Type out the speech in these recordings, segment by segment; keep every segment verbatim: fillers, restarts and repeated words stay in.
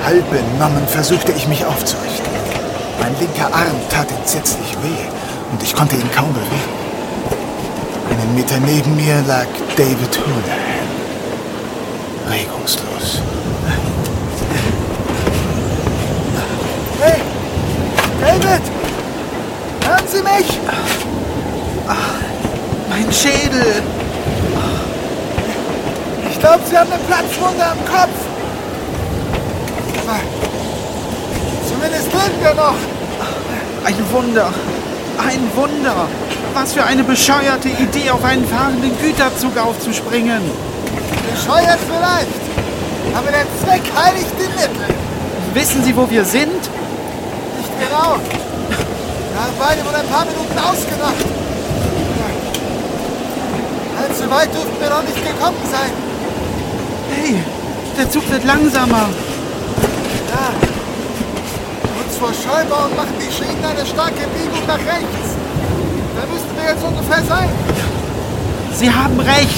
Halb benommen versuchte ich mich aufzurichten. Mein linker Arm tat entsetzlich weh und ich konnte ihn kaum bewegen. Einen Meter neben mir lag David Houlihan. Regungslos. Hey! David! Hören Sie mich? Ach, mein Schädel! Ich glaube, Sie haben eine Platzwunde am Kopf. Aber zumindest leben wir noch. Ein Wunder! Ein Wunder! Was für eine bescheuerte Idee, auf einen fahrenden Güterzug aufzuspringen! Bescheuert vielleicht, aber der Zweck heiligt die Mittel. Wissen Sie, wo wir sind? Nicht genau. Wir haben beide wohl ein paar Minuten ausgemacht. Allzu weit dürften wir noch nicht gekommen sein. Hey, der Zug wird langsamer. Ja. Kurz vor Scheubaum machen die Schienen eine starke Biegung nach rechts. Da müssten wir jetzt ungefähr sein. Sie haben recht.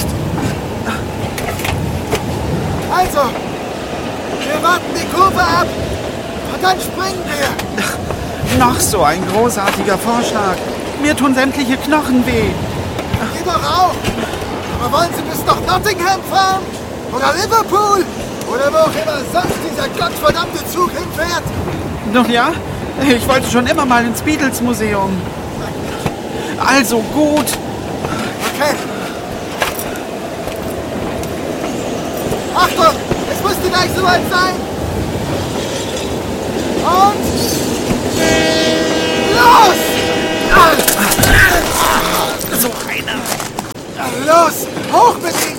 Also, wir warten die Kurve ab und dann springen wir. Noch so ein großartiger Vorschlag. Mir tun sämtliche Knochen weh. Geht doch auch. Aber wollen Sie bis nach Nottingham fahren? Oder Liverpool? Oder wo auch immer sonst dieser gottverdammte Zug hinfährt? Doch ja, ich wollte schon immer mal ins Beatles-Museum. Also gut. Okay. Achtung, es müsste gleich soweit sein. Und los! So einer. Los, hoch mit Ihnen!